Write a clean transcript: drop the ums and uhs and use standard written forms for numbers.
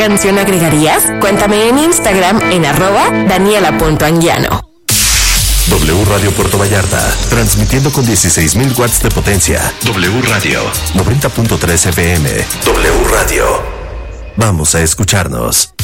canción agregarías? Cuéntame en Instagram en @daniela.anguiano. W Radio Puerto Vallarta, transmitiendo con 16,000 watts de potencia. W Radio, 90.3 FM. W Radio. Vamos a escucharnos.